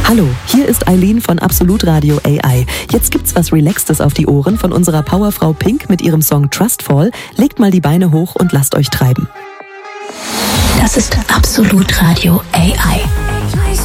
Hallo, hier ist Eileen von Absolut Radio AI. Jetzt gibt's was Relaxtes auf die Ohren von unserer Powerfrau Pink mit ihrem Song Trustfall. Legt mal die Beine hoch und lasst euch treiben. Das ist Absolut Radio AI.